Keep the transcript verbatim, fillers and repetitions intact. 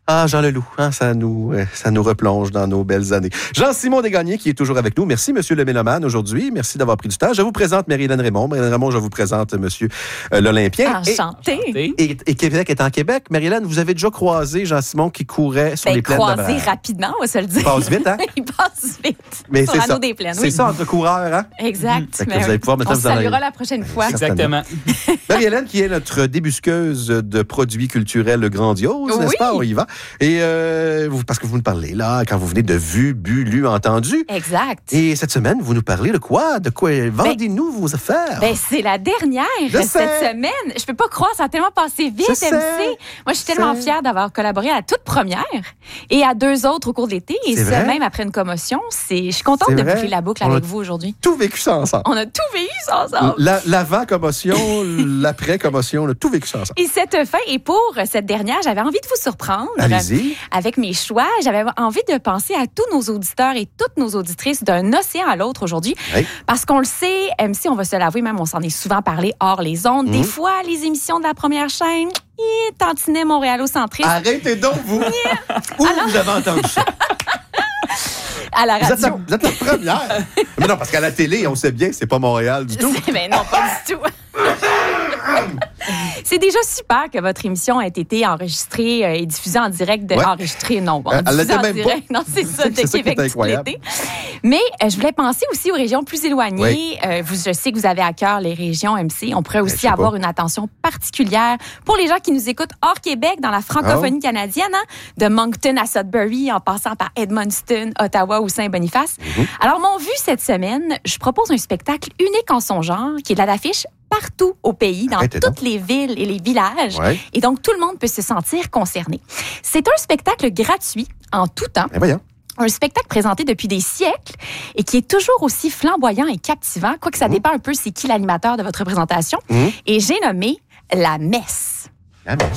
Ah, Jean Leloup, hein, ça, nous, euh, ça nous replonge dans nos belles années. Jean-Simon Desgagnés qui est toujours avec nous. Merci, Monsieur le Mélomane, aujourd'hui. Merci d'avoir pris du temps. Je vous présente Marie-Hélène Raymond. Marie-Hélène Raymond, je vous présente Monsieur euh, l'Olympien. Enchantée. Et, et, et Québec est en Québec. Marie-Hélène, vous avez déjà croisé Jean-Simon qui courait sur ben, les plaines de croisé Laval. rapidement, on va se le dire. Il passe vite, hein? Il passe vite. Mais sur c'est l'anneau ça. des plaines, C'est oui. ça entre coureurs, hein? Exact. Fait que Ben vous allez oui. pouvoir maintenant on vous se en saluera aller. la prochaine fois. Exactement. Marie-Hélène, qui est notre débusqueuse de produits culturels grandioses, Oui. n'est-ce pas? On y va. Et euh, vous, parce que vous nous parlez là, quand vous venez de vu, bu, lu, entendu. Exact. Et cette semaine, vous nous parlez de quoi? De quoi? Vendez-nous vos affaires. Ben, c'est la dernière Je cette sais. semaine. Je peux pas croire, ça a tellement passé vite, Je M sais. C. Moi, je suis Je tellement sais. fière d'avoir collaboré à la toute première et à deux autres au cours de l'été. Et C'est ça, vrai? même après une commotion. C'est, je suis contente C'est de vrai? boucler la boucle On a- avec vous aujourd'hui. Tout vécu ça ensemble. On a tout vécu ça ensemble. La- L'avant-commotion, l'après-commotion, on a tout vécu ça ensemble. Et cette fin, et pour cette dernière, j'avais envie de vous surprendre. Allez-y. Avec mes choix, j'avais envie de penser à tous nos auditeurs et toutes nos auditrices d'un océan à l'autre aujourd'hui. Oui. Parce qu'on le sait, M C, on va se l'avouer, même on s'en est souvent parlé hors les ondes. Mhm. Des fois, les émissions de la première chaîne, hi, tantinet montréalo-centriste. Arrêtez donc, vous. Où vous avez entendu ça? À la Vous êtes, la, radio. vous êtes la première. Mais non, parce qu'à la télé, on sait bien, c'est pas Montréal du tout. Mais non, pas du tout. C'est déjà super que votre émission ait été enregistrée euh, et diffusée en direct. De, Ouais. Enregistrée, non. Bon, Elle- elle diffusée l'était en même direct. Non, c'est ça, de C'est ça qui Québec est tout incroyable. l'été. Mais euh, je voulais penser aussi aux régions plus éloignées. Oui. Euh, vous, je sais que vous avez à cœur les régions M C. On pourrait je aussi sais avoir pas. une attention particulière pour les gens qui nous écoutent hors Québec, dans la francophonie Oh. canadienne, hein, de Moncton à Sudbury, en passant par Edmundston, Ottawa ou Saint-Boniface. Mm-hmm. Alors, mon vu cette semaine, je propose un spectacle unique en son genre, qui est à l'affiche partout au pays, dans Arrêtez toutes les villes et les villages. Ouais. Et donc, tout le monde peut se sentir concerné. C'est un spectacle gratuit en tout temps. Mais voyons. Un spectacle présenté depuis des siècles et qui est toujours aussi flamboyant et captivant, quoique ça dépend un peu c'est qui l'animateur de votre présentation. Mmh. Et j'ai nommé La Messe. La messe.